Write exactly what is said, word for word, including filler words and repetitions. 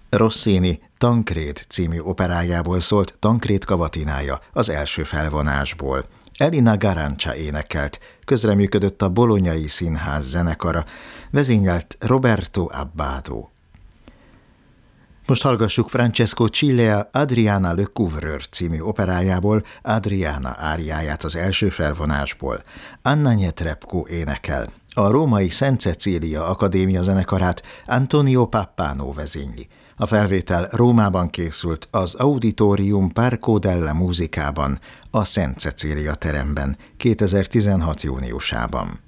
Rossini Tancred című operájából szólt Tancred kavatinája az első felvonásból. Elina Garancia énekelt, közreműködött a Bolognai Színház zenekara, vezényelt Roberto Abbado. Most hallgassuk Francesco Cilea Adriana Le Couvreur című operájából Adriana áriáját az első felvonásból. Anna Netrebko énekel. A római Szent Cecília Akadémia zenekarát Antonio Pappano vezényli. A felvétel Rómában készült az Auditorium Parco della Musicában, a Szent Cecília teremben kétezer-tizenhat júniusában.